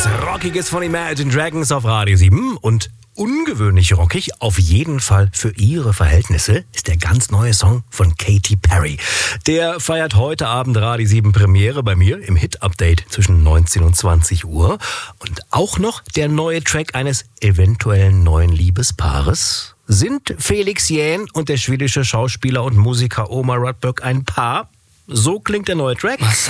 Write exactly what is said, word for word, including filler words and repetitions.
Was Rockiges von Imagine Dragons auf Radio sieben und ungewöhnlich rockig, auf jeden Fall für ihre Verhältnisse, ist der ganz neue Song von Katy Perry. Der feiert heute Abend Radio sieben Premiere bei mir im Hit-Update zwischen neunzehn und zwanzig Uhr. Und auch noch der neue Track eines eventuellen neuen Liebespaares. Sind Felix Jähn und der schwedische Schauspieler und Musiker Omar Rudberg ein Paar? So klingt der neue Track.